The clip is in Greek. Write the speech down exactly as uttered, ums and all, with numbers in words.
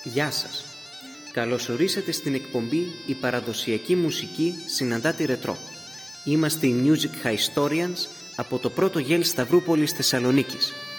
Γεια σας. Καλώς ορίσατε στην εκπομπή «Η παραδοσιακή μουσική συναντά τη ρετρό». Είμαστε οι Music Historians από το πρώτο γέλ Σταυρούπολης Θεσσαλονίκης.